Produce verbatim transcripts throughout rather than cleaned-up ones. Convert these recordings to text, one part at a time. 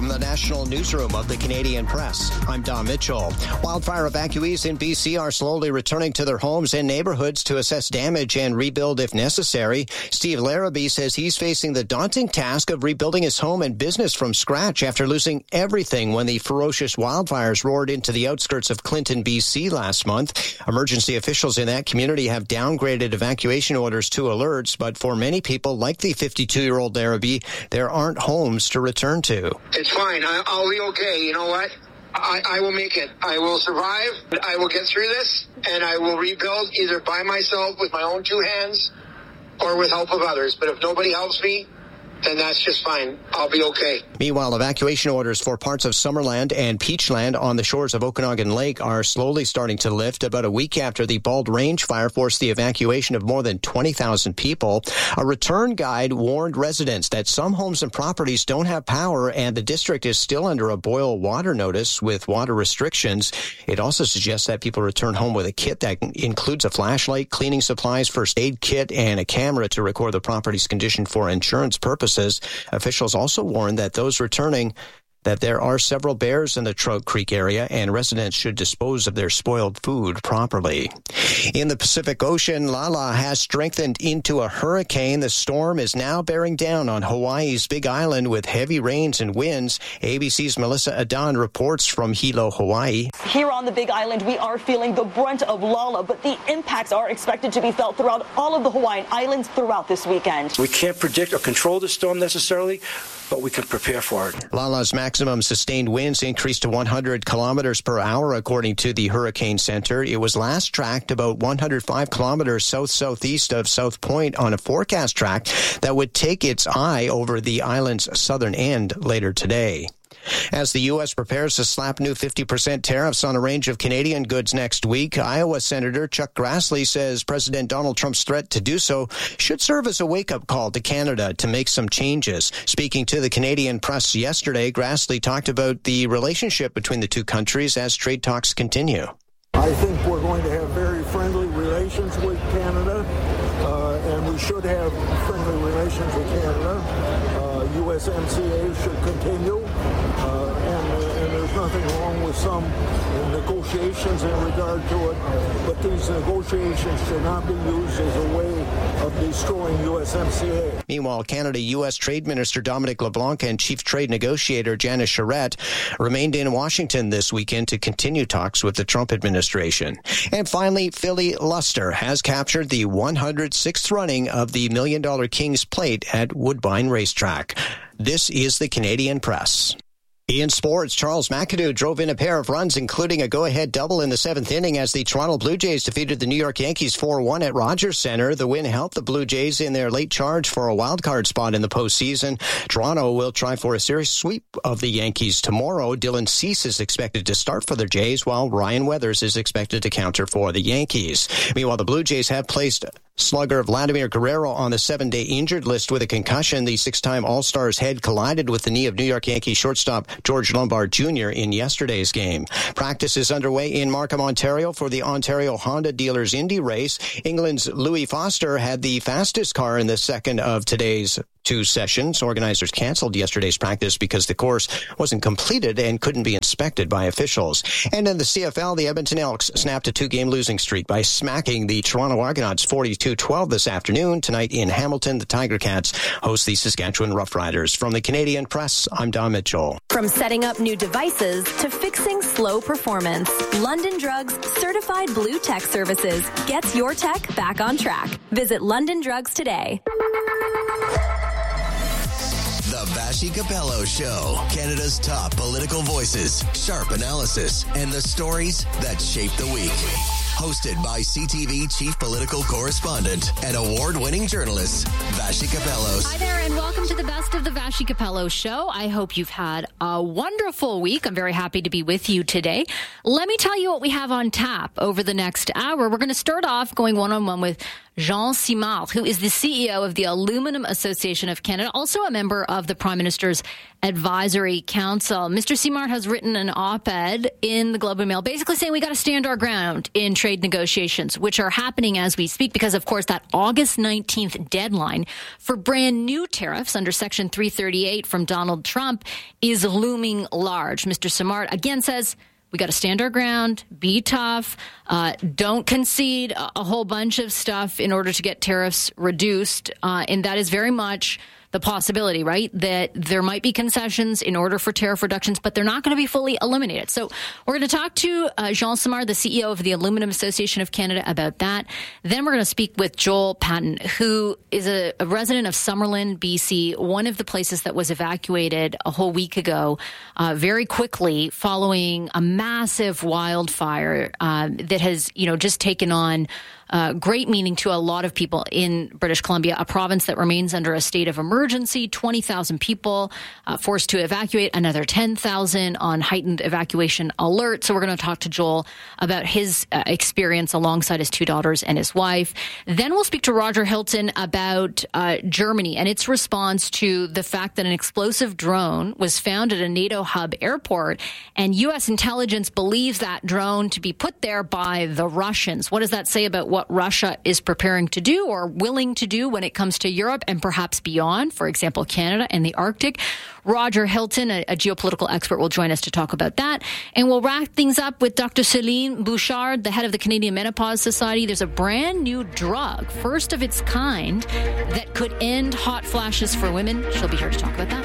From the National Newsroom of the Canadian Press, I'm Don Mitchell. Wildfire evacuees in B C are slowly returning to their homes and neighborhoods to assess damage and rebuild if necessary. Steve Larrabee says he's facing the daunting task of rebuilding his home and business from scratch after losing everything when the ferocious wildfires roared into the outskirts of Clinton, B C last month. Emergency officials in that community have downgraded evacuation orders to alerts, but for many people, like the fifty-two-year-old Larrabee, there aren't homes to return to. It's fine. I, I'll be okay. You know what? I, I will make it. I will survive. I will get through this, and I will rebuild either by myself with my own two hands or with help of others. But if nobody helps me, then that's just fine. I'll be okay. Meanwhile, evacuation orders for parts of Summerland and Peachland on the shores of Okanagan Lake are slowly starting to lift about a week after the Bald Range fire forced the evacuation of more than twenty thousand people. A return guide warned residents that some homes and properties don't have power, and the district is still under a boil water notice with water restrictions. It also suggests that people return home with a kit that includes a flashlight, cleaning supplies, first aid kit, and a camera to record the property's condition for insurance purposes. Officials also warned that those returning that there are several bears in the Trout Creek area and residents should dispose of their spoiled food properly. In the Pacific Ocean, Lala has strengthened into a hurricane. The storm is now bearing down on Hawaii's Big Island with heavy rains and winds. A B C's Melissa Adan reports from Hilo, Hawaii. Here on the Big Island, we are feeling the brunt of Lala, but the impacts are expected to be felt throughout all of the Hawaiian Islands throughout this weekend. We can't predict or control the storm necessarily, but we can prepare for it. Lala's maximum sustained winds increased to one hundred kilometers per hour, according to the Hurricane Center. It was last tracked about one hundred five kilometers south-southeast of South Point on a forecast track that would take its eye over the island's southern end later today. As the U S prepares to slap new fifty percent tariffs on a range of Canadian goods next week, Iowa Senator Chuck Grassley says President Donald Trump's threat to do so should serve as a wake-up call to Canada to make some changes. Speaking to the Canadian Press yesterday, Grassley talked about the relationship between the two countries as trade talks continue. I think we're going to have very friendly relations with Canada, uh, and we should have friendly relations with Canada. Uh, U S M C A should continue, uh, and, and there's nothing wrong with some negotiations in regard to it, but these negotiations should not be used as a way of destroying U S M C A. Meanwhile, Canada-U S Trade Minister Dominic LeBlanc and Chief Trade Negotiator Janice Charette remained in Washington this weekend to continue talks with the Trump administration. And finally, Philly Luster has captured the one hundred sixth running of the Million Dollar Kings Plate at Woodbine Racetrack. This is the Canadian Press. In sports, Charles McAdoo drove in a pair of runs, including a go-ahead double in the seventh inning as the Toronto Blue Jays defeated the New York Yankees four one at Rogers Centre. The win helped the Blue Jays in their late charge for a wild-card spot in the postseason. Toronto will try for a series sweep of the Yankees tomorrow. Dylan Cease is expected to start for the Jays, while Ryan Weathers is expected to counter for the Yankees. Meanwhile, the Blue Jays have placed slugger Vladimir Guerrero on the seven-day injured list with a concussion. The six-time All-Star's head collided with the knee of New York Yankees shortstop George Lombard Junior in yesterday's game. Practice is underway in Markham, Ontario for the Ontario Honda Dealers Indy race. England's Louis Foster had the fastest car in the second of today's two sessions. Organizers canceled yesterday's practice because the course wasn't completed and couldn't be inspected by officials. And in the C F L, the Edmonton Elks snapped a two-game losing streak by smacking the Toronto Argonauts forty-two twelve this afternoon. Tonight in Hamilton, the Tiger Cats host the Saskatchewan Roughriders. From the Canadian Press, I'm Don Mitchell. From setting up new devices to fixing slow performance, London Drugs Certified Blue Tech Services gets your tech back on track. Visit London Drugs today. The Vassy Capello Show. Canada's top political voices, sharp analysis, and the stories that shape the week. Hosted by C T V Chief Political Correspondent and award-winning journalist, Vassy Capello. Hi there, and welcome to the best of the Vassy Capello Show. I hope you've had a wonderful week. I'm very happy to be with you today. Let me tell you what we have on tap over the next hour. We're going to start off going one-on-one with Jean Simard, who is the C E O of the Aluminum Association of Canada, also a member of the Prime Minister's Advisory Council. Mister Simard has written an op-ed in the Globe and Mail basically saying we got to stand our ground in trade negotiations, which are happening as we speak because, of course, that August nineteenth deadline for brand new tariffs under Section three thirty-eight from Donald Trump is looming large. Mister Simard again says, we got to stand our ground, be tough, uh, don't concede a, a whole bunch of stuff in order to get tariffs reduced. Uh, and that is very much the possibility, right, that there might be concessions in order for tariff reductions, but they're not going to be fully eliminated. So we're going to talk to uh, Jean Simard, the C E O of the Aluminum Association of Canada, about that. Then we're going to speak with Joel Patton, who is a, a resident of Summerlin, B C, one of the places that was evacuated a whole week ago, uh, very quickly following a massive wildfire uh, that has, you know, just taken on Uh, great meaning to a lot of people in British Columbia, a province that remains under a state of emergency. twenty thousand people uh, forced to evacuate, another ten thousand on heightened evacuation alert. So we're going to talk to Joel about his uh, experience alongside his two daughters and his wife. Then we'll speak to Roger Hilton about uh, Germany and its response to the fact that an explosive drone was found at a NATO hub airport, and U S intelligence believes that drone to be put there by the Russians. What does that say about what Russia is preparing to do or willing to do when it comes to Europe and perhaps beyond, for example, Canada and the Arctic? Roger Hilton, a, a geopolitical expert, will join us to talk about that. And we'll wrap things up with Doctor Céline Bouchard, the head of the Canadian Menopause Society. There's a brand new drug, first of its kind, that could end hot flashes for women. She'll be here to talk about that.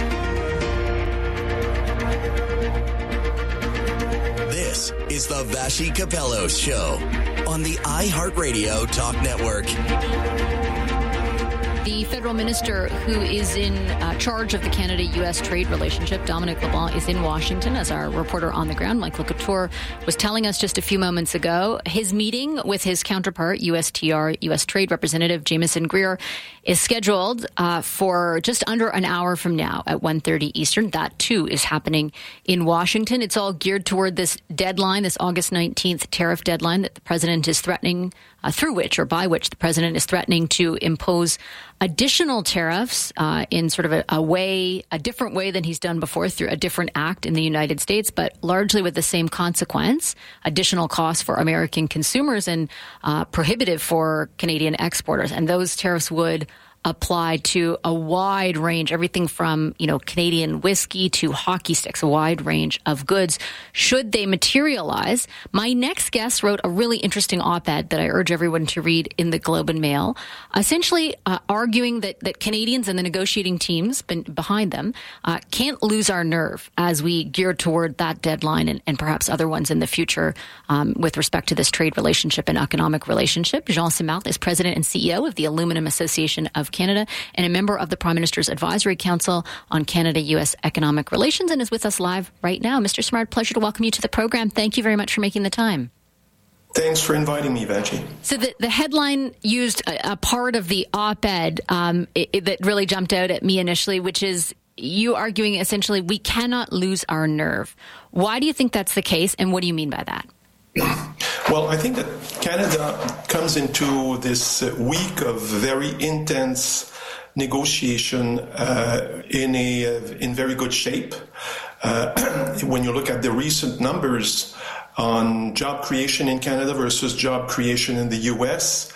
This is the Vassy Capello Show on the iHeartRadio Talk Network. The federal minister who is in uh, charge of the Canada-U S trade relationship, Dominic LeBlanc, is in Washington, as our reporter on the ground, Michael Couture, was telling us just a few moments ago. His meeting with his counterpart, U S T R, U S Trade Representative Jameson Greer, is scheduled uh, for just under an hour from now at one thirty Eastern. That, too, is happening in Washington. It's all geared toward this deadline, this August nineteenth tariff deadline that the president is threatening, uh, through which or by which the president is threatening to impose additional tariffs uh, in sort of a, a way, a different way than he's done before through a different act in the United States, but largely with the same consequence, additional costs for American consumers and uh, prohibitive for Canadian exporters. And those tariffs would apply to a wide range, everything from, you know, Canadian whiskey to hockey sticks, a wide range of goods, should they materialize. My next guest wrote a really interesting op-ed that I urge everyone to read in the Globe and Mail, essentially uh, arguing that, that Canadians and the negotiating teams behind them uh, can't lose our nerve as we gear toward that deadline and, and perhaps other ones in the future um, with respect to this trade relationship and economic relationship. Jean Simard is president and C E O of the Aluminum Association of Canada and a member of the Prime Minister's Advisory Council on Canada-U S Economic Relations and is with us live right now. Mister Simard, pleasure to welcome you to the program. Thank you very much for making the time. Thanks for inviting me, Vassy. So the, the headline used a, a part of the op-ed um, it, it, that really jumped out at me initially, which is you arguing essentially we cannot lose our nerve. Why do you think that's the case, and what do you mean by that? Well, I think that Canada comes into this week of very intense negotiation uh, in a in very good shape. Uh, when you look at the recent numbers on job creation in Canada versus job creation in the U S,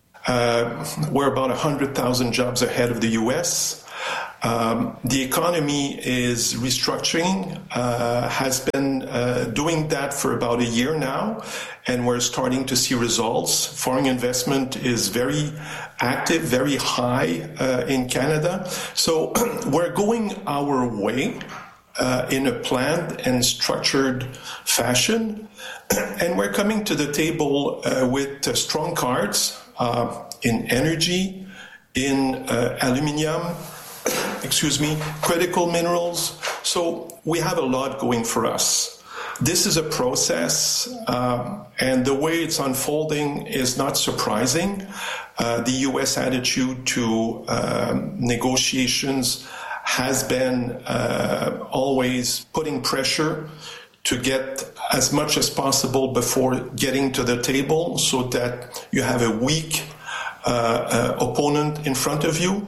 uh, we're about one hundred thousand jobs ahead of the U S. Um, the economy is restructuring, uh, has been uh, doing that for about a year now, and we're starting to see results. Foreign investment is very active, very high uh, in Canada. So we're going our way uh, in a planned and structured fashion, and we're coming to the table uh, with uh, strong cards uh, in energy, in uh, aluminium, excuse me, critical minerals. So we have a lot going for us. This is a process, um, and the way it's unfolding is not surprising. Uh, the U S attitude to um, negotiations has been uh, always putting pressure to get as much as possible before getting to the table so that you have a weak uh, uh, opponent in front of you.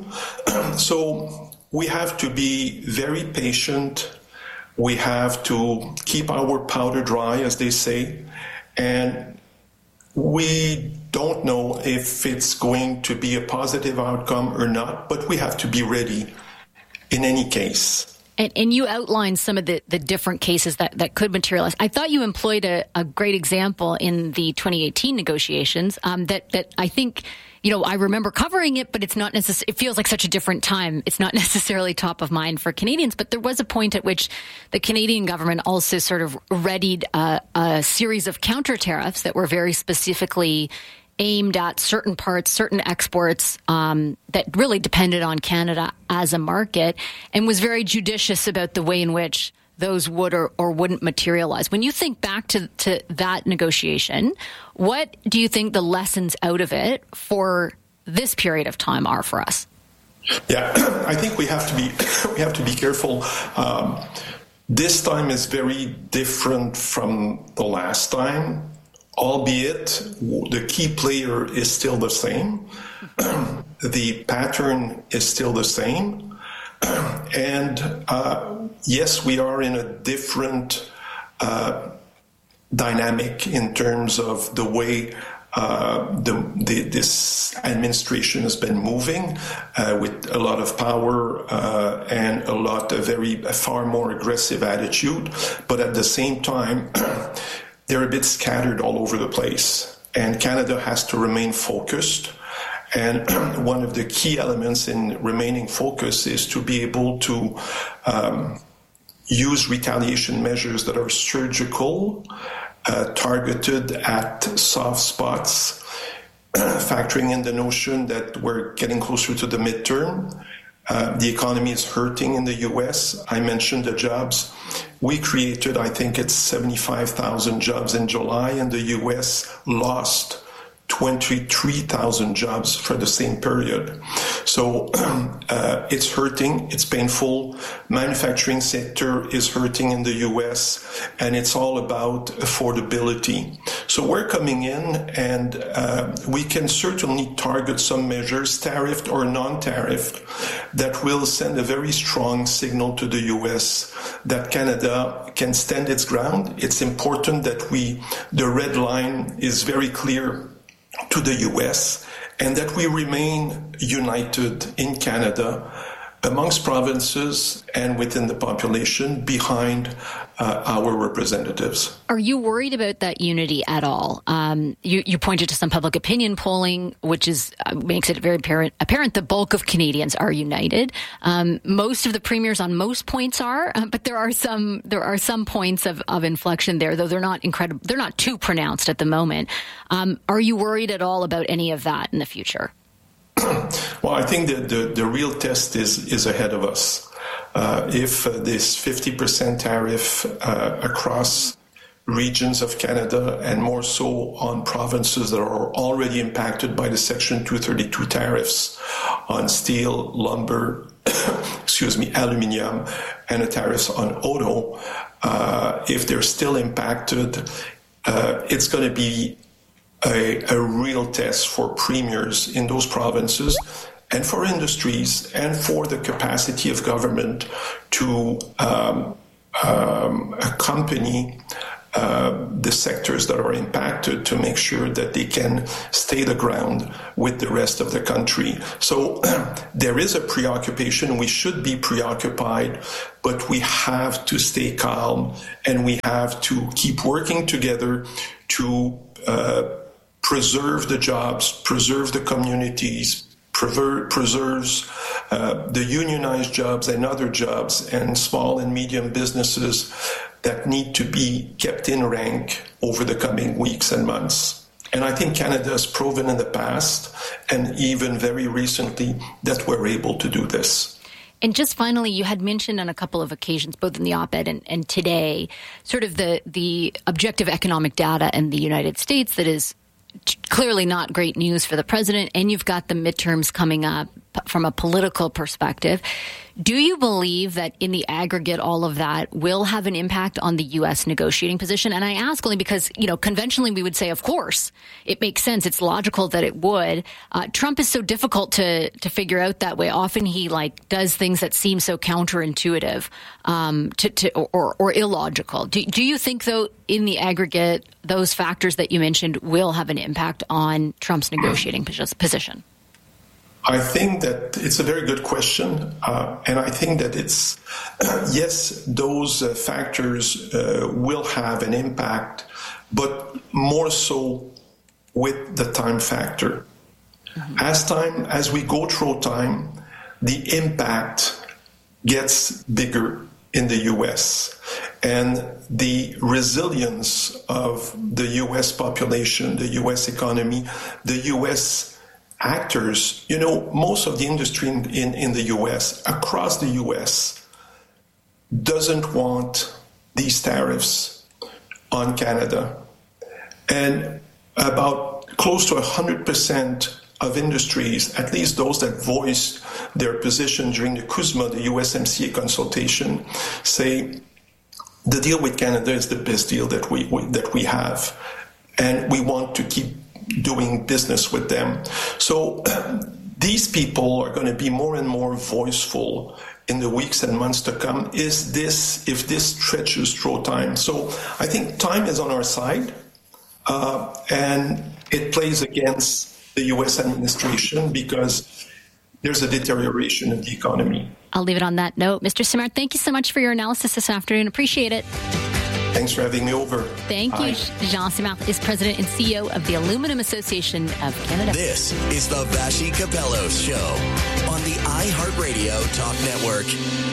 So we have to be very patient. We have to keep our powder dry, as they say, and we don't know if it's going to be a positive outcome or not, but we have to be ready in any case. And, and you outlined some of the, the different cases that, that could materialize. I thought you employed a, a great example in the twenty eighteen negotiations um, that, that I think, you know, I remember covering it, but it's not necessarily, it feels like such a different time. It's not necessarily top of mind for Canadians, but there was a point at which the Canadian government also sort of readied a, a series of counter tariffs that were very specifically aimed at certain parts, certain exports um, that really depended on Canada as a market, and was very judicious about the way in which those would or, or wouldn't materialize. When you think back to, to that negotiation, what do you think the lessons out of it for this period of time are for us? Yeah, I think we have to be we have to be careful. Um, this time is very different from the last time. Albeit the key player is still the same, the pattern is still the same, and uh, yes, we are in a different uh, dynamic in terms of the way uh, the, the, this administration has been moving uh, with a lot of power uh, and a lot a very a far more aggressive attitude, but at the same time. They're a bit scattered all over the place, and Canada has to remain focused. And one of the key elements in remaining focused is to be able to um, use retaliation measures that are surgical, uh, targeted at soft spots, factoring in the notion that we're getting closer to the midterm. Uh, the economy is hurting in the U S. I mentioned the jobs. We created, I think it's seventy-five thousand jobs in July, and the U S lost twenty-three thousand jobs for the same period. So uh, it's hurting, it's painful. Manufacturing sector is hurting in the U S, and it's all about affordability. So we're coming in, and uh, we can certainly target some measures, tariffed or non-tariffed, that will send a very strong signal to the U S that Canada can stand its ground. It's important that we, the red line is very clear to the U S, and that we remain united in Canada amongst provinces and within the population behind uh, our representatives. Are you worried about that unity at all? Um, you, you pointed to some public opinion polling, which is uh, makes it very apparent, apparent the bulk of Canadians are united. Um, most of the premiers on most points are, uh, but there are some there are some points of, of inflection there, though they're not incredible. They're not too pronounced at the moment. Um, are you worried at all about any of that in the future? Well, I think that the, the real test is, is ahead of us. Uh, if uh, this fifty percent tariff uh, across regions of Canada, and more so on provinces that are already impacted by the Section two thirty-two tariffs on steel, lumber, excuse me, aluminium, and the tariffs on auto, uh, if they're still impacted, uh, it's going to be A, a real test for premiers in those provinces and for industries and for the capacity of government to um, um, accompany uh, the sectors that are impacted to make sure that they can stay the ground with the rest of the country. So there is a preoccupation. We should be preoccupied, but we have to stay calm, and we have to keep working together to uh, preserve the jobs, preserve the communities, prever- preserves uh, the unionized jobs and other jobs and small and medium businesses that need to be kept in rank over the coming weeks and months. And I think Canada has proven in the past, and even very recently, that we're able to do this. And just finally, you had mentioned on a couple of occasions, both in the op-ed and, and today, sort of the, the objective economic data in the United States that is clearly not great news for the president, and you've got the midterms coming up. from a political perspective. Do you believe that in the aggregate, all of that will have an impact on the U S negotiating position? And I ask only because, you know, conventionally we would say, of course, it makes sense. It's logical that it would. Uh, Trump is so difficult to to figure out that way. Often he like does things that seem so counterintuitive um, to, to or, or illogical. Do, do you think, though, in the aggregate, those factors that you mentioned will have an impact on Trump's negotiating position? I think that it's a very good question, uh, and I think that it's, uh, yes, those uh, factors uh, will have an impact, but more so with the time factor. Mm-hmm. As time, as we go through time, the impact gets bigger in the U S, and the resilience of the U S population, the U S economy, the U S actors, you know, most of the industry in, in, in the U S, across the U S, doesn't want these tariffs on Canada. And about close to one hundred percent of industries, at least those that voiced their position during the CUSMA, the U S M C A consultation, say the deal with Canada is the best deal that we, we that we have, and we want to keep doing business with them. So these people are going to be more and more voiceful in the weeks and months to come. Is this, if this stretches through time? So I think time is on our side, uh, and it plays against the U S administration because there's a deterioration in the economy. I'll leave it on that note. Mister Simard, thank you so much for your analysis this afternoon. Appreciate it. Thanks for having me over. Thank Bye. you. Jean Simard is president and C E O of the Aluminum Association of Canada. This is the Vassy Capello Show on the iHeartRadio Talk Network.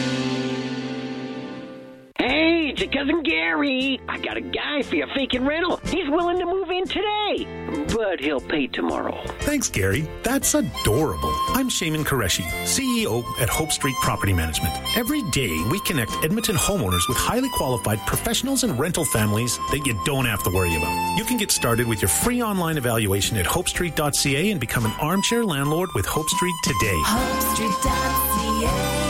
Hey, it's your cousin Gary. I got a guy for your vacant rental. He's willing to move in today, but he'll pay tomorrow. Thanks, Gary. That's adorable. I'm Shaman Qureshi, C E O at Hope Street Property Management. Every day, we connect Edmonton homeowners with highly qualified professionals and rental families that you don't have to worry about. You can get started with your free online evaluation at hope street dot c a and become an armchair landlord with Hope Street today. hope street dot c a.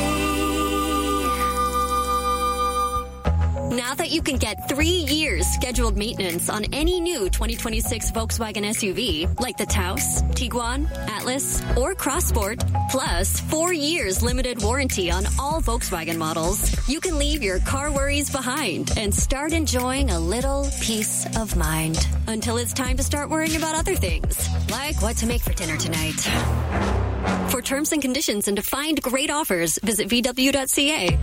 Now that you can get three years scheduled maintenance on any new twenty twenty-six Volkswagen S U V, like the Taos, Tiguan, Atlas, or Crossport, plus four years limited warranty on all Volkswagen models, you can leave your car worries behind and start enjoying a little peace of mind. Until it's time to start worrying about other things, like what to make for dinner tonight. For terms and conditions and to find great offers, visit v w dot c a.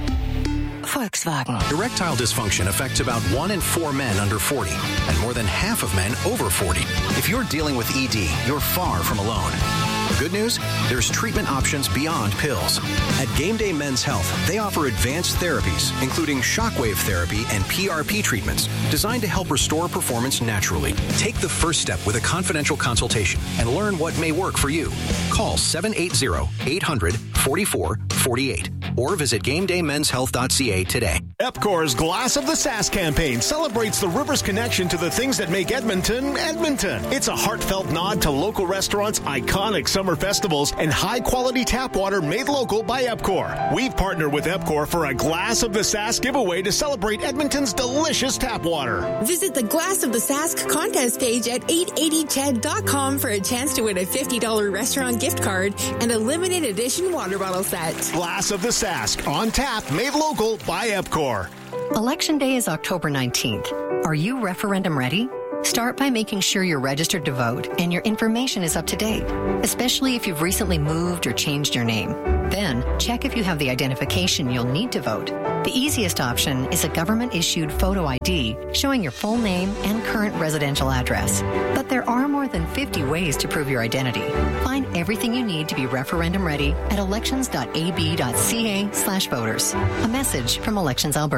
Volkswagen. Erectile dysfunction affects about one in four men under forty and more than half of men over forty. If you're dealing with E D, you're far from alone. The good news? There's treatment options beyond pills. At Game Day Men's Health, they offer advanced therapies, including shockwave therapy and P R P treatments, designed to help restore performance naturally. Take the first step with a confidential consultation and learn what may work for you. Call seven eight zero, eight hundred, forty-four forty-eight or visit game day men's health dot c a today. Epcor's Glass of the Sask campaign celebrates the river's connection to the things that make Edmonton, Edmonton. It's a heartfelt nod to local restaurants, iconic summer festivals, and high-quality tap water made local by Epcor. We've partnered with Epcor for a Glass of the Sask giveaway to celebrate Edmonton's delicious tap water. Visit the Glass of the Sask contest page at eight eighty C H E D dot com for a chance to win a fifty dollars restaurant gift card and a limited edition water bottle set. Glass of the Sask, on tap, made local by Epcor. Election Day is October nineteenth. Are you referendum ready? Start by making sure you're registered to vote and your information is up to date, especially if you've recently moved or changed your name. Then, check if you have the identification you'll need to vote. The easiest option is a government-issued photo I D showing your full name and current residential address. But there are more than fifty ways to prove your identity. Find everything you need to be referendum ready at elections dot a b dot c a slash voters. A message from Elections Alberta.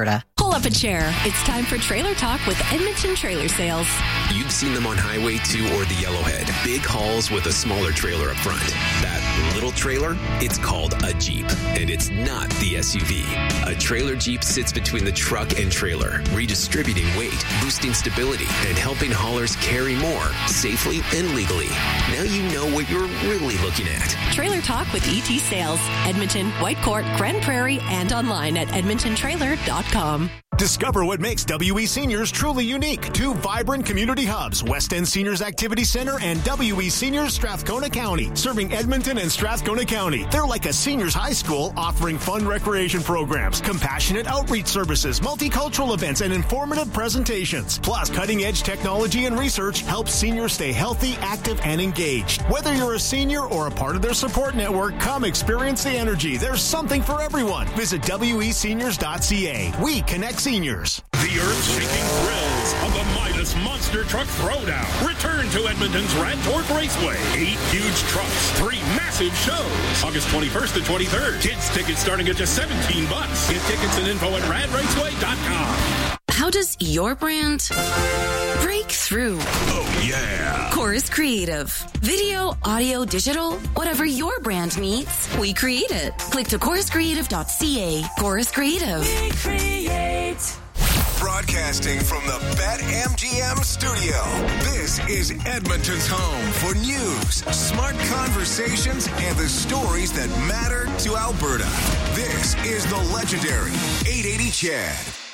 Pull up a chair. It's time for Trailer Talk with Edmonton Trailer Sales. You've seen them on Highway two or the Yellowhead. Big hauls with a smaller trailer up front. That little trailer, it's called a Jeep, and it's not the S U V. A trailer Jeep sits between the truck and trailer, redistributing weight, boosting stability, and helping haulers carry more safely and legally. Now you know what you're really looking at. Trailer Talk with E T Sales. Edmonton, Whitecourt, Grand Prairie, and online at edmonton trailer dot com. Discover what makes W E Seniors truly unique. Two vibrant community hubs, West End Seniors Activity Center and W E Seniors Strathcona County, serving Edmonton and Strathcona County. They're like a seniors high school offering fun recreation programs, compassionate outreach services, multicultural events, and informative presentations. Plus, cutting-edge technology and research helps seniors stay healthy, active, and engaged. Whether you're a senior or a part of their support network, come experience the energy. There's something for everyone. Visit W E seniors dot C A. We connect seniors. The earth-shaking thrills of the Midas Monster Truck Throwdown return to Edmonton's Radtorp Raceway. Eight huge trucks, three massive shows. August twenty-first to twenty-third. Kids tickets starting at just seventeen bucks. Get tickets and info at rad raceway dot com. How does your brand break through? Oh, yeah. Chorus Creative. Video, audio, digital, whatever your brand needs, we create it. Click to chorus creative dot C A. Chorus Creative. We create. Broadcasting from the BetMGM studio, this is Edmonton's home for news, smart conversations, and the stories that matter to Alberta. This is the legendary eight eighty C H E D.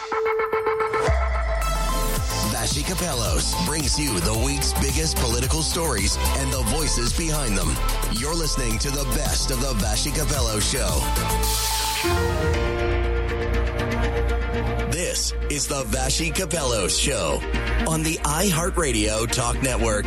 Vassy Kapelos brings you the week's biggest political stories and the voices behind them. You're listening to the best of the Vassy Kapelos Show. This is the Vassy Kapelos Show on the iHeartRadio Talk Network.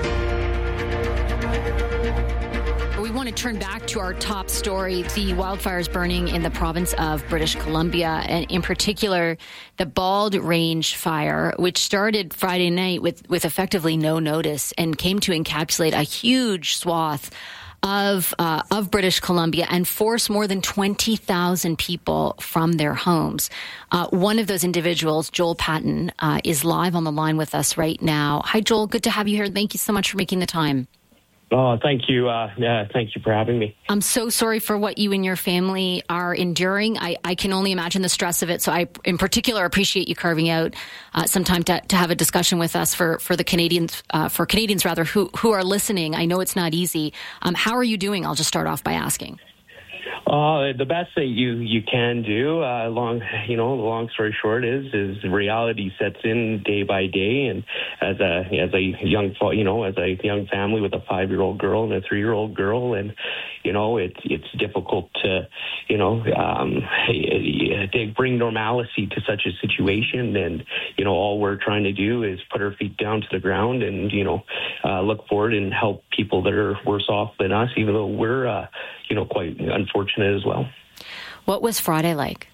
We want to turn back to our top story, the wildfires burning in the province of British Columbia, and in particular, the Bald Range fire, which started Friday night with, with effectively no notice and came to encapsulate a huge swath of uh, of British Columbia and force more than twenty thousand people from their homes. Uh, one of those individuals, Joel Patton, uh, is live on the line with us right now. Hi, Joel. Good to have you here. Thank you so much for making the time. Oh, thank you. Uh, yeah, thank you for having me. I'm so sorry for what you and your family are enduring. I, I can only imagine the stress of it. So I, in particular, appreciate you carving out uh, some time to, to have a discussion with us for, for the Canadians, uh, for Canadians rather, who, who are listening. I know it's not easy. Um, how are you doing? I'll just start off by asking. Uh, the best that you, you can do, uh, long, you know, the long story short is, is reality sets in day by day. And as a, as a young, you know, as a young family with a five-year-old girl and a three-year-old girl, and, you know, it's, it's difficult to, you know, um, to bring normalcy to such a situation. And, you know, all we're trying to do is put our feet down to the ground and, you know, uh, look forward and help people that are worse off than us, even though we're, uh, you know, quite unfortunate as well. What was Friday like?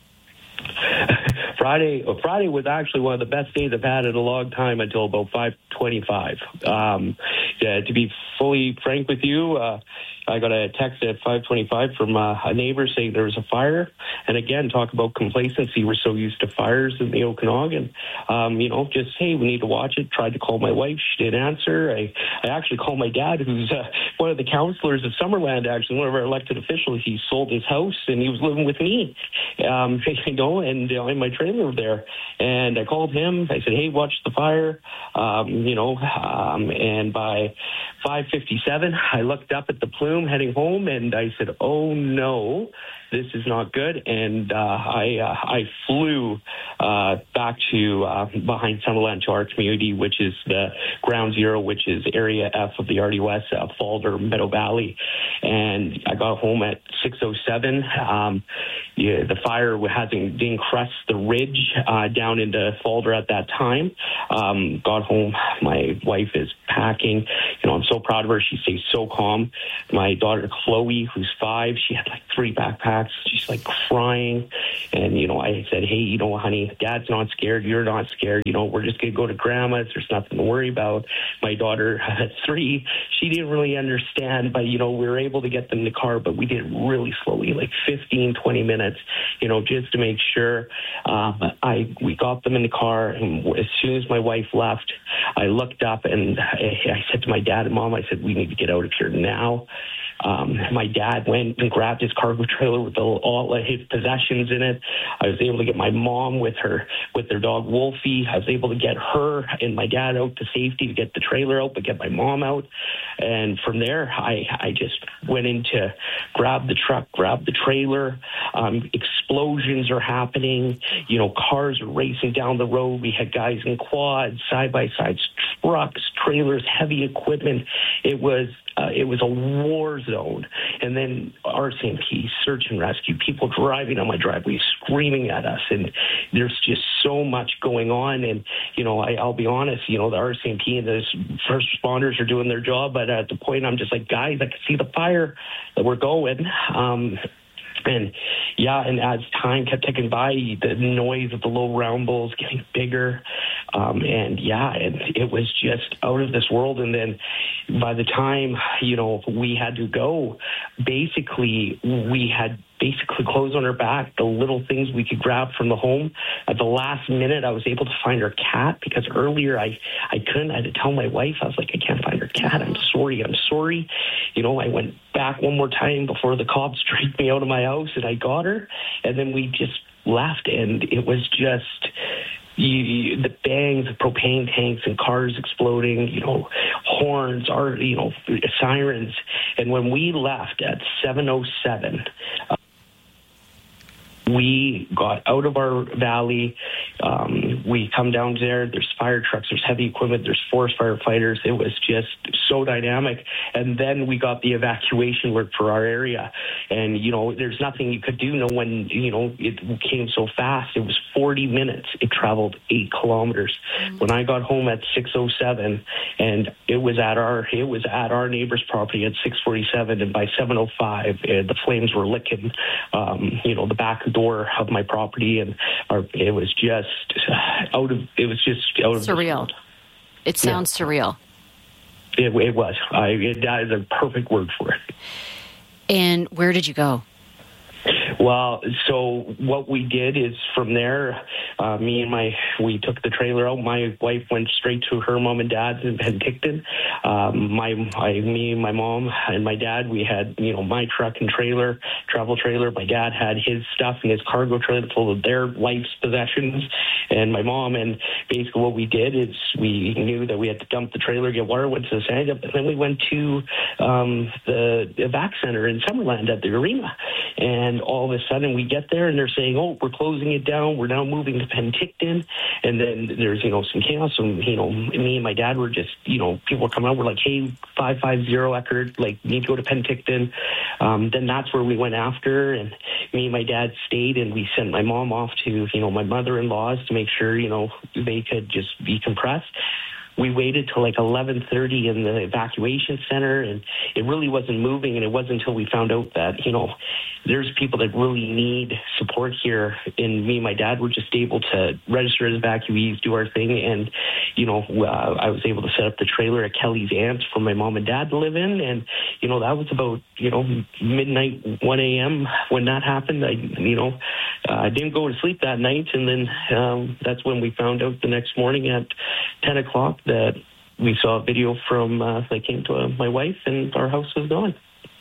Friday, Friday was actually one of the best days I've had in a long time until about five twenty-five. Um, yeah, to be fully frank with you, uh, I got a text at five twenty-five from uh, a neighbor saying there was a fire. And again, talk about complacency. We're so used to fires in the Okanagan. Um, you know, just, hey, we need to watch it. Tried to call my wife. She didn't answer. I, I actually called my dad, who's uh, one of the councillors of Summerland, actually, one of our elected officials. He sold his house and he was living with me, um, you know, and uh, in my trailer there. And I called him. I said, hey, watch the fire, um, you know, um, and by five fifty-seven, I looked up at the plume heading home, and I said, oh, no, this is not good. And uh, I uh, I flew uh, back to uh, behind Summerland to our community, which is the ground zero, which is area F of the R D O S, uh, Falder, Meadow Valley. And I got home at six oh seven. Um, yeah, the fire hasn't didn't crest the ridge uh, down into Falder at that time. Um, got home. My wife is packing. You know, I'm so proud of her. She stays so calm. My daughter, Chloe, who's five, she had like three backpacks. tracks. She's like crying. And, you know, I said, hey, you know, honey, Dad's not scared. You're not scared. You know, we're just going to go to Grandma's. There's nothing to worry about. My daughter at three, she didn't really understand, but, you know, we were able to get them in the car, but we did it really slowly, like fifteen, twenty minutes, you know, just to make sure. Um, I we got them in the car, and as soon as my wife left, I looked up and I, I said to my dad and Mom, I said, we need to get out of here now. Um, my dad went and grabbed his cargo trailer with the, all of his possessions in it. I was able to get my mom with her, with their dog Wolfie. I was able to get her and my dad out to safety to get the trailer out, but get my mom out. And from there, I, I just went in to grab the truck, grab the trailer. Um, explosions are happening. You know, cars are racing down the road. We had guys in quads, side-by-sides, trucks, trailers, heavy equipment. It was Uh, it was a war zone. And then R C M P, search and rescue, people driving on my driveway, screaming at us. And there's just so much going on. And, you know, I, I'll be honest, you know, the R C M P and the first responders are doing their job. But at the point, I'm just like, guys, I can see the fire that we're going. Um, And, yeah, and as time kept ticking by, the noise of the low round bowls getting bigger. Um, and, yeah, and it was just out of this world. And then by the time, you know, we had to go, basically we had basically clothes on her back, the little things we could grab from the home. At the last minute, I was able to find her cat because earlier I, I couldn't. I had to tell my wife, I was like, I can't find her cat. I'm sorry. I'm sorry. You know, I went back one more time before the cops dragged me out of my house, and I got her. And then we just left, and it was just... You, you, the bangs of propane tanks and cars exploding, you know, horns, are you know, sirens. And when we left at seven oh seven, uh, we got out of our valley. Um, we come down there. There's fire trucks. There's heavy equipment. There's forest firefighters. It was just so dynamic. And then we got the evacuation alert for our area. And, you know, there's nothing you could do. No one, you know, it came so fast. It was forty minutes. It traveled eight kilometers. Mm-hmm. When I got home at six oh seven, and it was at our it was at our neighbor's property at six forty-seven, and by seven oh five, uh, the flames were licking, um, you know, the back door of my property, and our, it was just out of it was just out of surreal. It sounds yeah. surreal. It, it was. I, it, that is a perfect word for it. And where did you go? Well, so what we did is from there, uh, me and my, we took the trailer out. My wife went straight to her mom and dad's in Penticton. Um, my, I, me and my mom and my dad, we had, you know, my truck and trailer, travel trailer. My dad had his stuff in his cargo trailer full of their life's possessions. And my mom, and basically what we did is we knew that we had to dump the trailer, get water, went to the sand, and then we went to um, the evac center in Summerland at the arena. And all of a sudden we get there and they're saying, oh, we're closing it down. We're now moving to Penticton. And then there's, you know, some chaos. And, you know, me and my dad were just, you know, people were coming out. We're like, hey, five five zero Eckerd, like, need to go to Penticton. Um, then that's where we went after. And me and my dad stayed, and we sent my mom off to, you know, my mother-in-law's to make sure, you know, they could just decompress. We waited till like eleven thirty in the evacuation center, and it really wasn't moving. And it wasn't until we found out that, you know, there's people that really need support here. And me and my dad were just able to register as evacuees, do our thing. And, you know, uh, I was able to set up the trailer at Kelly's aunt's for my mom and dad to live in. And, you know, that was about, you know, midnight, one a.m. when that happened. I, you know, uh, I didn't go to sleep that night. And then um, that's when we found out the next morning at ten o'clock that we saw a video from, uh, that came to uh, my wife, and our house was gone.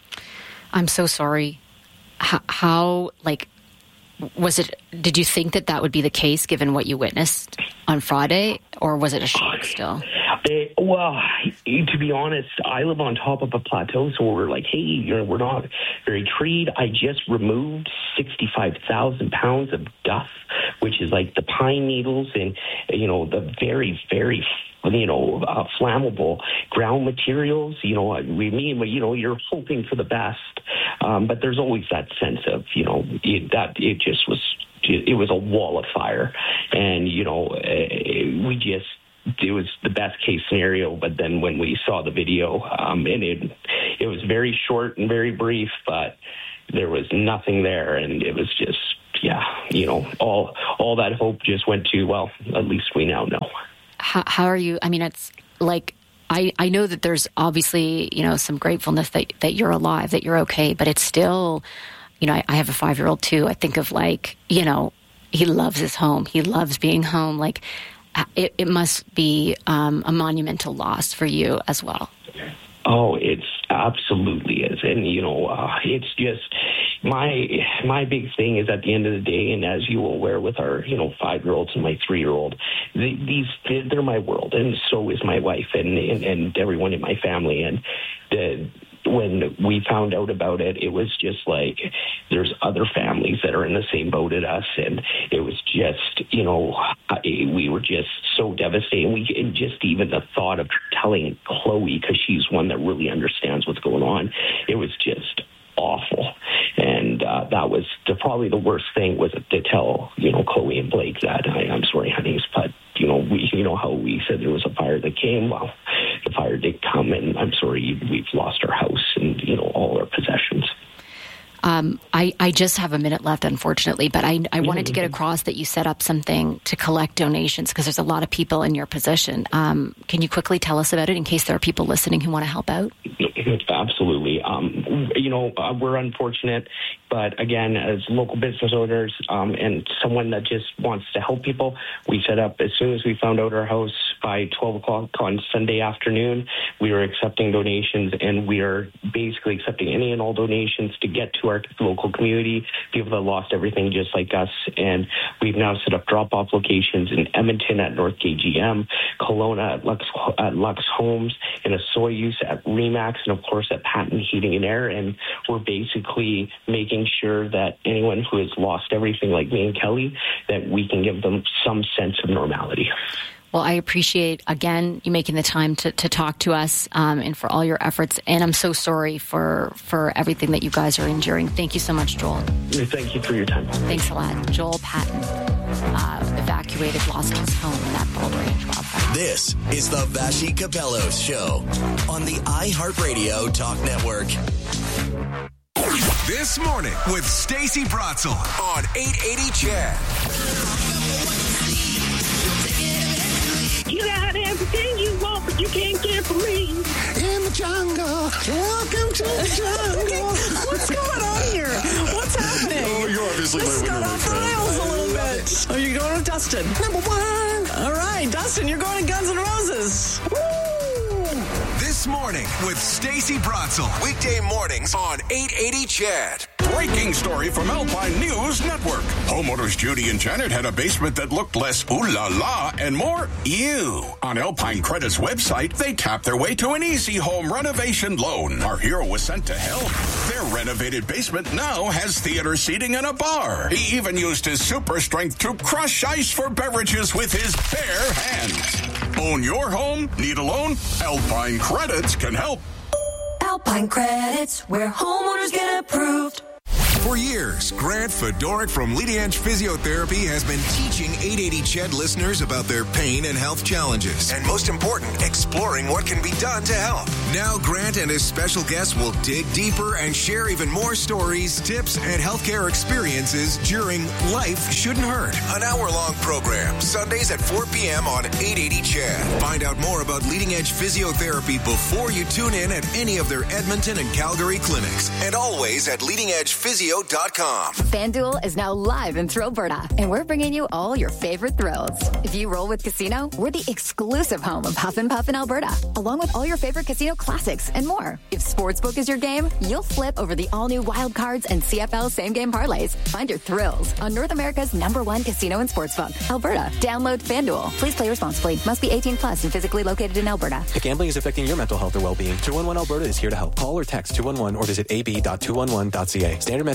I'm so sorry. How, how, like, was it, did you think that that would be the case given what you witnessed on Friday, or was it a shock still? They, well, to be honest, I live on top of a plateau, so we're like, hey, you know, we're not very treed. I just removed sixty-five thousand pounds of duff, which is like the pine needles and, you know, the very, very you know, uh, flammable ground materials. You know, we mean, you know, you're hoping for the best, um, but there's always that sense of, you know, it, that it just was, it was a wall of fire. And, you know, we just, it was the best case scenario. But then when we saw the video, um, and it, it was very short and very brief, but there was nothing there, and it was just, yeah, you know, all all that hope just went to, well, at least we now know. How, how are you? I mean, it's like, I, I know that there's obviously, you know, some gratefulness that, that you're alive, that you're okay, but it's still, you know, I, I have a five-year-old too. I think of like, you know, he loves his home. He loves being home. Like, it, it must be um, a monumental loss for you as well. Oh, it's absolutely is. And, you know, uh, it's just my my big thing is at the end of the day, and as you will aware with our, you know, five-year-olds and my three-year-old, they, these, they're my world, and so is my wife and, and, and everyone in my family. And the when we found out about it, it was just like there's other families that are in the same boat as us, and it was just, you know, we were just so devastated. We and just even the thought of telling Chloe, because she's one that really understands what's going on, it was just awful. And uh, that was the, probably the worst thing was to tell, you know, Chloe and Blake that I, I'm sorry, honeys, but you know, we, you know how we said there was a fire that came. Well, the fire did come, and I'm sorry, we've lost our house and, you know, all our possessions. Um, I, I just have a minute left, unfortunately, but I, I wanted to get across that you set up something to collect donations because there's a lot of people in your position. Um, can you quickly tell us about it in case there are people listening who want to help out? Absolutely. Um, you know, uh, we're unfortunate, but again, as local business owners um, and someone that just wants to help people, we set up as soon as we found out our house by twelve o'clock on Sunday afternoon, we were accepting donations, and we are basically accepting any and all donations to get to our local community, people that lost everything just like us. And we've now set up drop-off locations in Edmonton at North K G M, Kelowna at Lux, at Lux Homes, in a Soyuz at Remax, and of course at Patent Heating and Air. And we're basically making sure that anyone who has lost everything like me and Kelly, that we can give them some sense of normality. Well, I appreciate, again, you making the time to, to talk to us um, and for all your efforts. And I'm so sorry for, for everything that you guys are enduring. Thank you so much, Joel. Thank you for your time. Thanks a lot. Joel Patton, uh, evacuated, lost his home in that Bald Range wildfire. This is the Vassy Capello Show on the iHeartRadio Talk Network. This morning with Stacey Bratzel on eight eighty C H E D. You got everything you want, but you can't get from me. In the jungle. Welcome to the jungle. What's going on here? What's happening? Oh, you're obviously This my got winner, off my the friend. rails a little bit. Oh, you're going with Dustin. Number one. All right, Dustin, you're going to Guns N' Roses. Woo! This morning with Stacey Bratzel. Weekday mornings on eight eighty C H E D. Breaking story from Alpine News Network. Homeowners Judy and Janet had a basement that looked less ooh la la and more ew. On Alpine Credit's website, they tapped their way to an easy home renovation loan. Our hero was sent to help. Their renovated basement now has theater seating and a bar. He even used his super strength to crush ice for beverages with his bare hands. Own your home? Need a loan? Alpine Credits can help. Alpine Credits, where homeowners get approved. For years, Grant Fedoric from Leading Edge Physiotherapy has been teaching eight eighty C H E D listeners about their pain and health challenges. And most important, exploring what can be done to help. Now Grant and his special guests will dig deeper and share even more stories, tips, and healthcare experiences during Life Shouldn't Hurt. An hour-long program, Sundays at four p.m. on eight eighty C H E D. Find out more about Leading Edge Physiotherapy before you tune in at any of their Edmonton and Calgary clinics. And always at leading edge physio dot com. FanDuel is now live in Thrillberta, and we're bringing you all your favorite thrills. If you roll with Casino, we're the exclusive home of Huff and Puff in Alberta, along with all your favorite casino classics and more. If Sportsbook is your game, you'll flip over the all-new Wild Cards and C F L same-game parlays. Find your thrills on North America's number one casino and sportsbook, Alberta. Download FanDuel. Please play responsibly. Must be eighteen plus and physically located in Alberta. If gambling is affecting your mental health or well-being, two one one Alberta is here to help. Call or text two one one or visit a b dot two one one dot c a. Standard message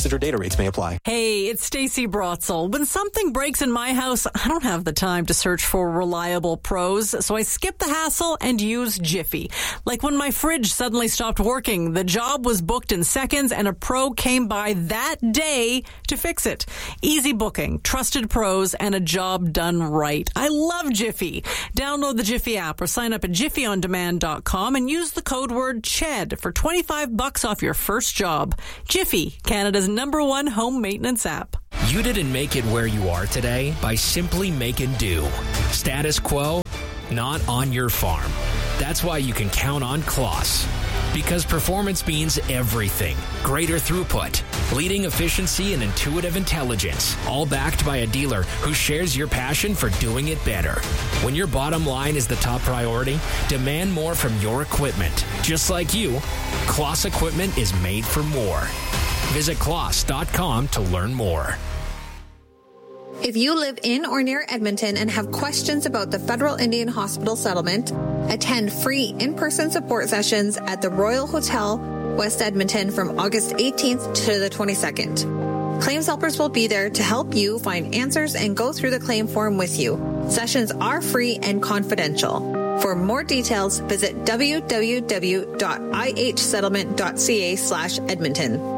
Message or data rates may apply. Hey, it's Stacey Brotzel. When something breaks in my house, I don't have the time to search for reliable pros, so I skip the hassle and use Jiffy. Like when my fridge suddenly stopped working, the job was booked in seconds and a pro came by that day to fix it. Easy booking, trusted pros, and a job done right. I love Jiffy. Download the Jiffy app or sign up at jiffy on demand dot com and use the code word CHED for twenty-five bucks off your first job. Jiffy, Canada's number one home maintenance app. You didn't make it where you are today by simply making do. Status quo, not on your farm. That's why you can count on Kloss. Because performance means everything. Greater throughput, leading efficiency, and intuitive intelligence. All backed by a dealer who shares your passion for doing it better. When your bottom line is the top priority, demand more from your equipment. Just like you, Kloss equipment is made for more. Visit kloss dot com to learn more. If you live in or near Edmonton and have questions about the Federal Indian Hospital settlement, attend free in-person support sessions at the Royal Hotel, West Edmonton from August eighteenth to the twenty-second. Claims helpers will be there to help you find answers and go through the claim form with you. Sessions are free and confidential. For more details, visit w w w dot i h settlement dot c a slash Edmonton.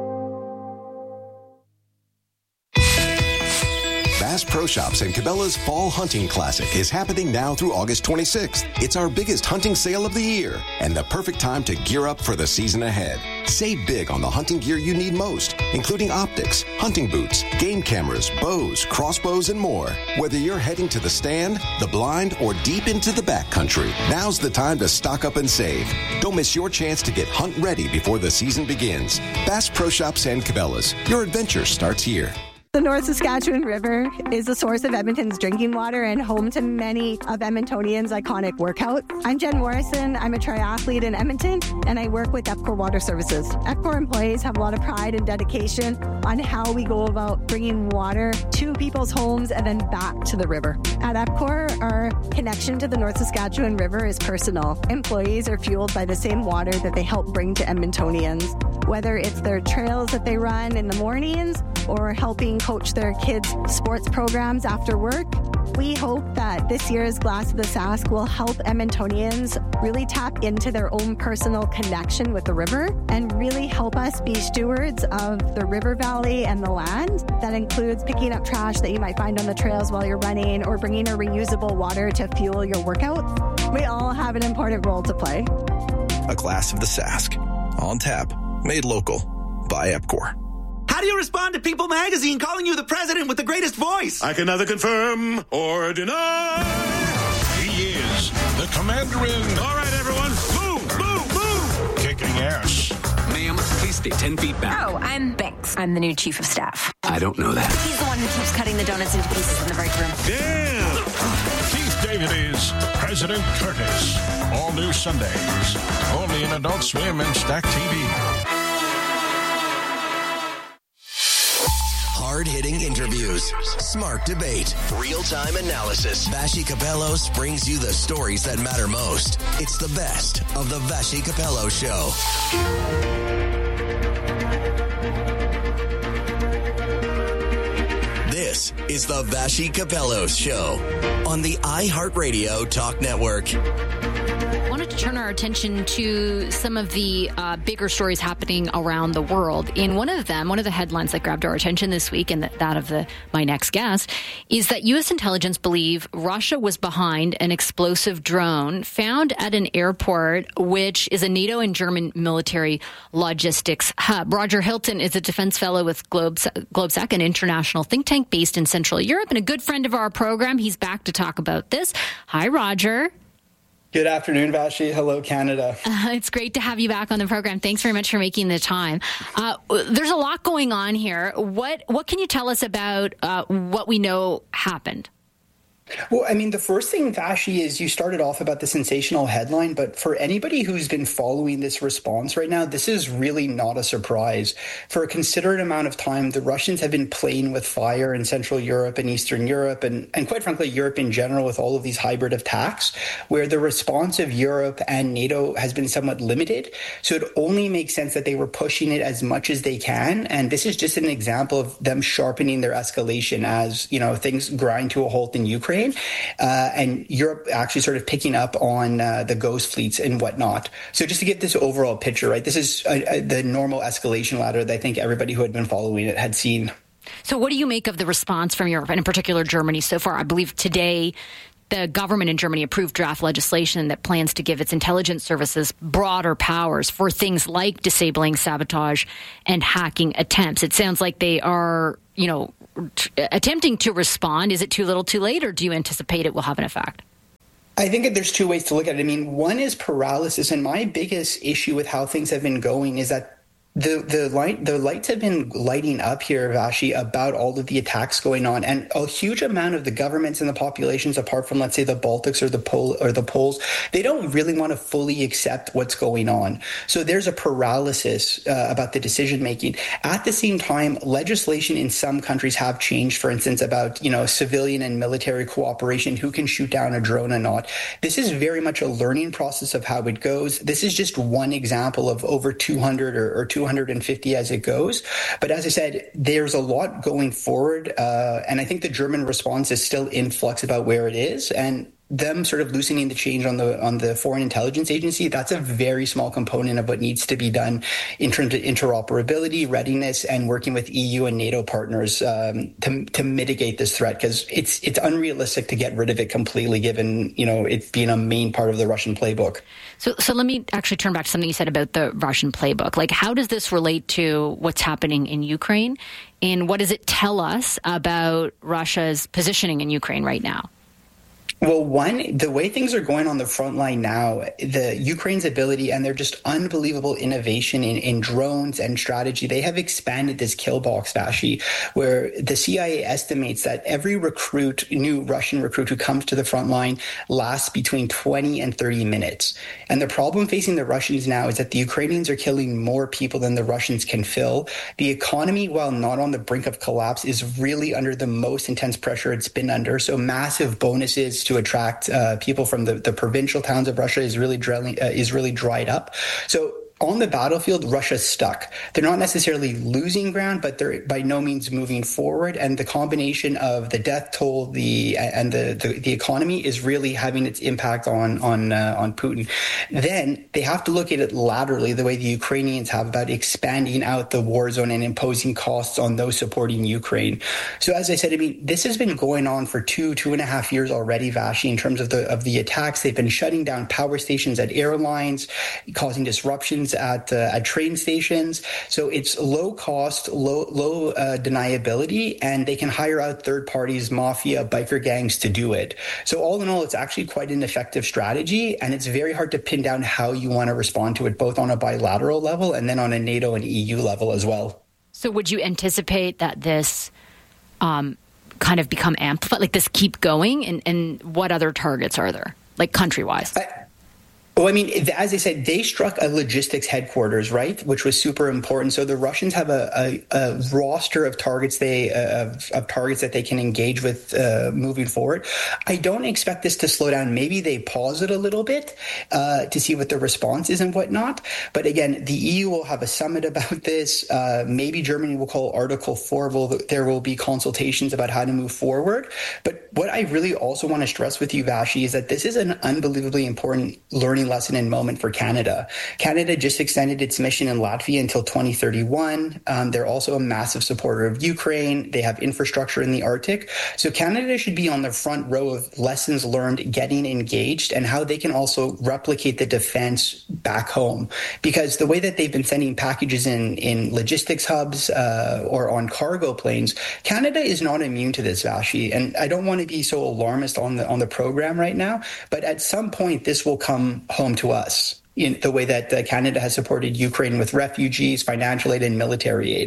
Bass Pro Shops and Cabela's Fall Hunting Classic is happening now through August twenty-sixth. It's our biggest hunting sale of the year and the perfect time to gear up for the season ahead. Save big on the hunting gear you need most, including optics, hunting boots, game cameras, bows, crossbows, and more. Whether you're heading to the stand, the blind, or deep into the backcountry, now's the time to stock up and save. Don't miss your chance to get hunt ready before the season begins. Bass Pro Shops and Cabela's. Your adventure starts here. The North Saskatchewan River is the source of Edmonton's drinking water and home to many of Edmontonians' iconic workouts. I'm Jen Morrison. I'm a triathlete in Edmonton, and I work with EPCOR Water Services. EPCOR employees have a lot of pride and dedication on how we go about bringing water to people's homes and then back to the river. At EPCOR, our connection to the North Saskatchewan River is personal. Employees are fueled by the same water that they help bring to Edmontonians, whether it's their trails that they run in the mornings or helping coach their kids' sports programs after work. We hope that this year's Glass of the Sask will help Edmontonians really tap into their own personal connection with the river and really help us be stewards of the river valley and the land. That includes picking up trash that you might find on the trails while you're running or bringing a reusable water to fuel your workout. We all have an important role to play. A Glass of the Sask. On tap. Made local. By EPCOR. How do you respond to People Magazine calling you the president with the greatest voice? I can neither confirm or deny. He is the commander in... All right, everyone. Move, move, move. Kicking ass. Ma'am, please stay ten feet back. Oh, I'm Binks. I'm the new chief of staff. I don't know that. He's the one who keeps cutting the donuts into pieces in the break room. Damn. Keith David is President Curtis. All new Sundays. Only in Adult Swim and Stack T V. Hard-hitting interviews, smart debate, real-time analysis. Vassy Kapelos brings you the stories that matter most. It's the best of the Vassy Kapelos Show. This is the Vassy Kapelos Show on the iHeartRadio Talk Network. I wanted to turn our attention to some of the uh, bigger stories happening around the world. In one of them, one of the headlines that grabbed our attention this week, and that of the my next guest, is that U S intelligence believe Russia was behind an explosive drone found at an airport, which is a NATO and German military logistics hub. Roger Hilton is a defense fellow with Globsec, an international think tank based in Central Europe, and a good friend of our program. He's back to talk about this. Hi, Roger. Good afternoon, Vashi. Hello, Canada. Uh, it's great to have you back on the program. Thanks very much for making the time. Uh, there's a lot going on here. What what can you tell us about uh, what we know happened? Well, I mean, the first thing, Vashi, is you started off about the sensational headline, but for anybody who's been following this response right now, this is really not a surprise. For a considerate amount of time, the Russians have been playing with fire in Central Europe and Eastern Europe, and, and quite frankly, Europe in general, with all of these hybrid attacks, where the response of Europe and NATO has been somewhat limited. So it only makes sense that they were pushing it as much as they can. And this is just an example of them sharpening their escalation as, you know, things grind to a halt in Ukraine. Uh, and Europe actually sort of picking up on uh, the ghost fleets and whatnot. So just to get this overall picture, right, this is uh, uh, the normal escalation ladder that I think everybody who had been following it had seen. So what do you make of the response from Europe, and in particular Germany so far? I believe today the government in Germany approved draft legislation that plans to give its intelligence services broader powers for things like disabling sabotage and hacking attempts. It sounds like they are, you know, t- attempting to respond. Is it too little, too late, or do you anticipate it will have an effect? I think that there's two ways to look at it. I mean, one is paralysis, and my biggest issue with how things have been going is that The the light the lights have been lighting up here, Vashi, about all of the attacks going on, and a huge amount of the governments and the populations, apart from let's say the Baltics or the Pol or the Poles, they don't really want to fully accept what's going on. So there's a paralysis uh, about the decision making. At the same time, legislation in some countries have changed. For instance, about you know civilian and military cooperation, who can shoot down a drone or not. This is very much a learning process of how it goes. This is just one example of over two hundred or, or two hundred fifty as it goes. But as I said, there's a lot going forward. Uh, and I think the German response is still in flux about where it is. And them sort of loosening the change on the on the Foreign Intelligence Agency, that's a very small component of what needs to be done in terms of interoperability, readiness, and working with E U and NATO partners um, to to mitigate this threat, because it's it's unrealistic to get rid of it completely, given you know it being a main part of the Russian playbook. So, so let me actually turn back to something you said about the Russian playbook. Like, how does this relate to what's happening in Ukraine, and what does it tell us about Russia's positioning in Ukraine right now? Well, one, the way things are going on the front line now, the Ukraine's ability and their just unbelievable innovation in, in drones and strategy, they have expanded this kill box, Vashi, where the C I A estimates that every recruit, new Russian recruit who comes to the front line lasts between twenty and thirty minutes. And the problem facing the Russians now is that the Ukrainians are killing more people than the Russians can fill. The economy, while not on the brink of collapse, is really under the most intense pressure it's been under. So massive bonuses to attract uh, people from the, the provincial towns of Russia is really drilling, uh, is really dried up. So on the battlefield, Russia's stuck. They're not necessarily losing ground, but they're by no means moving forward. And the combination of the death toll, the and the the, the economy is really having its impact on on uh, on Putin. Then they have to look at it laterally, the way the Ukrainians have, about expanding out the war zone and imposing costs on those supporting Ukraine. So as I said, I mean, this has been going on for two two and a half years already, Vashi. In terms of the of the attacks, they've been shutting down power stations at airlines, causing disruptions at uh, at train stations. So it's low cost, low low uh, deniability, and they can hire out third parties, mafia, biker gangs to do it. So all in all, it's actually quite an effective strategy, and it's very hard to pin down how you want to respond to it, both on a bilateral level and then on a NATO and E U level as well. So would you anticipate that this um, kind of become amplified, like this keep going, and, and what other targets are there, like country-wise? I- Well, I mean, as I said, they struck a logistics headquarters, right, which was super important. So the Russians have a, a, a roster of targets they uh, of, of targets that they can engage with uh, moving forward. I don't expect this to slow down. Maybe they pause it a little bit uh, to see what the response is and whatnot. But again, the E U will have a summit about this. Uh, maybe Germany will call Article Four. Will there will be consultations about how to move forward. But what I really also want to stress with you, Vashi, is that this is an unbelievably important learning lesson and moment for Canada. Canada just extended its mission in Latvia until twenty thirty-one. Um, they're also a massive supporter of Ukraine. They have infrastructure in the Arctic. So Canada should be on the front row of lessons learned, getting engaged, and how they can also replicate the defense back home. Because the way that they've been sending packages in, in logistics hubs uh, or on cargo planes, Canada is not immune to this, Vashi. And I don't want to be so alarmist on the on the program right now, but at some point this will come home to us in the way that uh, Canada has supported Ukraine with refugees, financial aid, and military aid.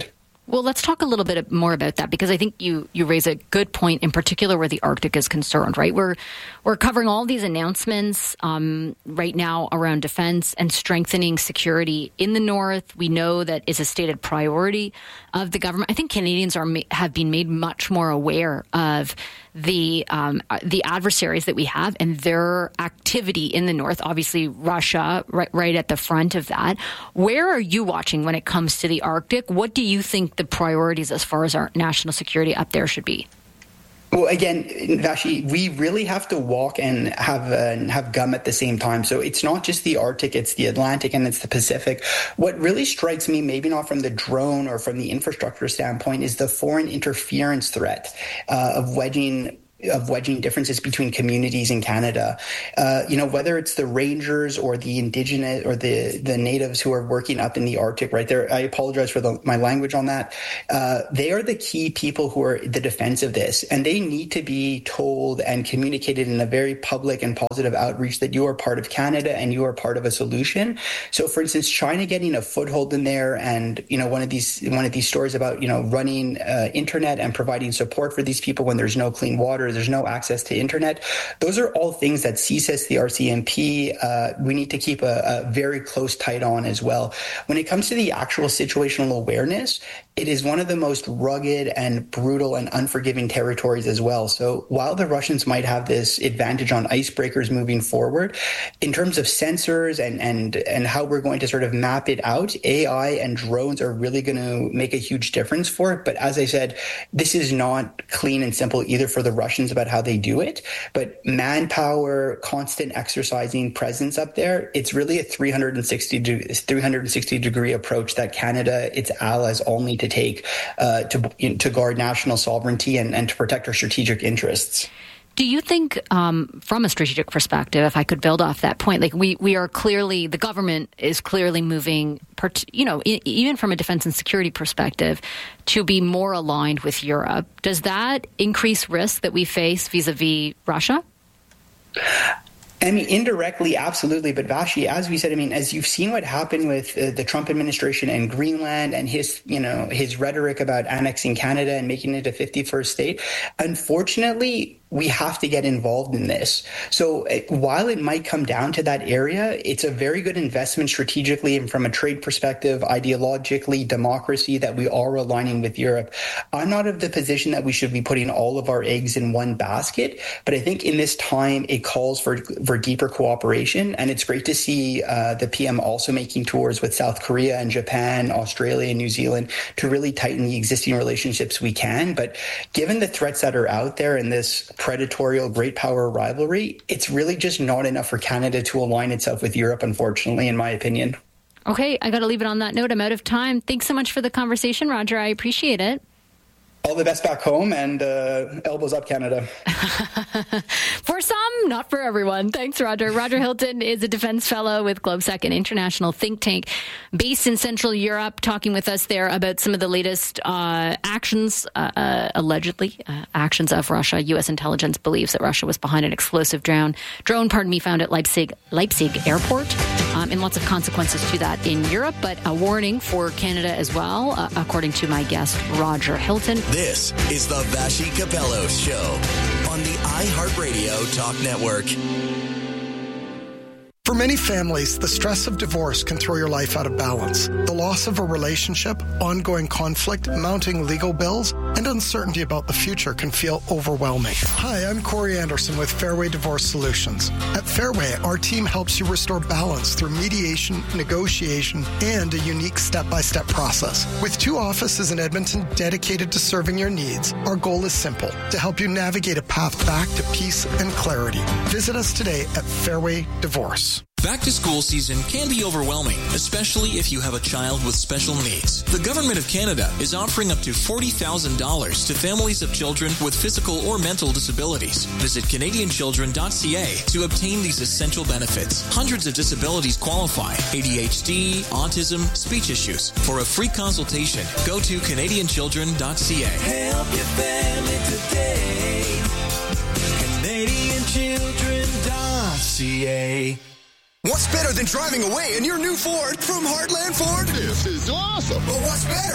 Well, let's talk a little bit more about that, because I think you, you raise a good point, in particular where the Arctic is concerned, right? We're we're covering all these announcements um, right now around defense and strengthening security in the North. We know that is a stated priority of the government. I think Canadians are have been made much more aware of the um, the adversaries that we have and their activity in the North. Obviously, Russia right, right at the front of that. Where are you watching when it comes to the Arctic? What do you think the priorities as far as our national security up there should be? Well, again, Vashi, we really have to walk and have uh, have gum at the same time. So it's not just the Arctic, it's the Atlantic and it's the Pacific. What really strikes me, maybe not from the drone or from the infrastructure standpoint, is the foreign interference threat uh, of wedging of wedging differences between communities in Canada. Uh, you know, whether it's the rangers or the indigenous or the, the natives who are working up in the Arctic right there. I apologize for the, my language on that. Uh, they are the key people who are the defense of this, and they need to be told and communicated in a very public and positive outreach that you are part of Canada and you are part of a solution. So, for instance, China getting a foothold in there, and, you know, one of these, one of these stories about, you know, running uh, internet and providing support for these people when there's no clean water, there's no access to internet. Those are all things that C S I S, the R C M P, uh, we need to keep a, a very close tight on as well. When it comes to the actual situational awareness, it is one of the most rugged and brutal and unforgiving territories as well. So while the Russians might have this advantage on icebreakers moving forward, in terms of sensors and, and, and how we're going to sort of map it out, A I and drones are really going to make a huge difference for it. But as I said, this is not clean and simple either for the Russians about how they do it. But manpower, constant exercising presence up there, it's really a three hundred sixty degree approach that Canada, its allies, all need to take uh, to you know, to guard national sovereignty and, and to protect our strategic interests. Do you think, um, from a strategic perspective, if I could build off that point, like we, we are clearly, the government is clearly moving, you know, even from a defense and security perspective, to be more aligned with Europe. Does that increase risk that we face vis-a-vis Russia? I mean, indirectly, absolutely. But Vashi, as we said, I mean, as you've seen what happened with uh, the Trump administration and Greenland and his, you know, his rhetoric about annexing Canada and making it a fifty-first state, unfortunately, we have to get involved in this. So uh, while it might come down to that area, it's a very good investment strategically and from a trade perspective, ideologically, democracy, that we are aligning with Europe. I'm not of the position that we should be putting all of our eggs in one basket, but I think in this time it calls for for deeper cooperation. And it's great to see uh, the P M also making tours with South Korea and Japan, Australia and New Zealand to really tighten the existing relationships we can. But given the threats that are out there in this predatory great power rivalry, it's really just not enough for Canada to align itself with Europe, unfortunately, in my opinion. Okay, I got to leave it on that note. I'm out of time. Thanks so much for the conversation, Roger. I appreciate it. All the best back home, and uh, elbows up, Canada. For some, not for everyone. Thanks, Roger. Roger Hilton is a defense fellow with GlobeSec, an international think tank based in Central Europe, talking with us there about some of the latest uh, actions, uh, uh, allegedly, uh, actions of Russia. U S intelligence believes that Russia was behind an explosive drone, drone, pardon me, found at Leipzig, Leipzig airport, um, and lots of consequences to that in Europe, but a warning for Canada as well, uh, according to my guest, Roger Hilton. This is the Vashi Capello Show on the iHeartRadio Talk Network. For many families, the stress of divorce can throw your life out of balance. The loss of a relationship, ongoing conflict, mounting legal bills, and uncertainty about the future can feel overwhelming. Hi, I'm Corey Anderson with Fairway Divorce Solutions. At Fairway, our team helps you restore balance through mediation, negotiation, and a unique step-by-step process. With two offices in Edmonton dedicated to serving your needs, our goal is simple: to help you navigate a path back to peace and clarity. Visit us today at Fairway Divorce. Back to school season can be overwhelming, especially if you have a child with special needs. The Government of Canada is offering up to forty thousand dollars to families of children with physical or mental disabilities. Visit Canadian Children dot C A to obtain these essential benefits. Hundreds of disabilities qualify: A D H D, autism, speech issues. For a free consultation, go to Canadian Children dot C A. Help your family today. Canadian Children dot C A. What's better than driving away in your new Ford from Heartland Ford? This is awesome. But what's better?